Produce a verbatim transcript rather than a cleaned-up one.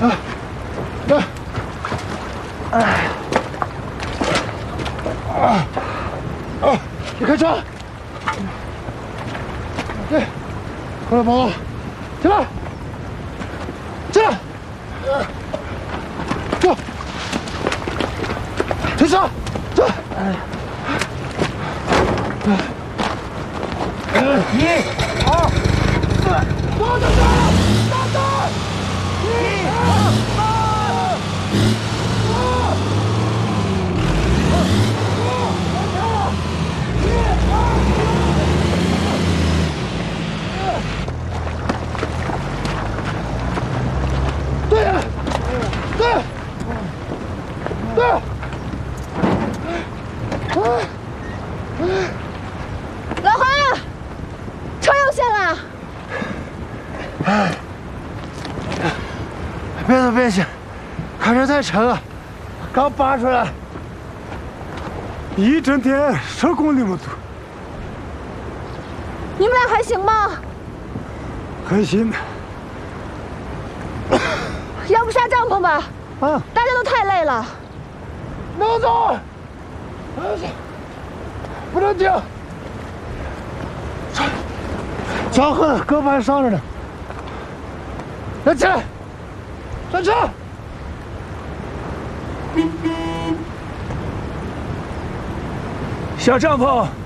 啊，来，哎，啊，啊，你开车。对，过来帮我，起来，起来，走，停车，走。哎，一、二、四，走走走，打走！一、二、三、四。 对呀，对，对， 老韩，车又陷了。 哎，别动别动，开车太沉了，刚拔出来。 一整天手工那么多， 你们俩还行吗？ 还行。 要不下帐篷吧？ 啊， 大家都太累了。 能走，不能停。脚痕胳膊还伤着呢。来起来，上车。 下帐篷。